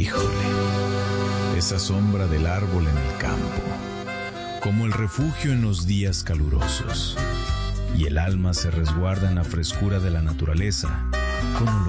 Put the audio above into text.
Híjole, esa sombra del árbol en el campo, como el refugio en los días calurosos, y el alma se resguarda en la frescura de la naturaleza, con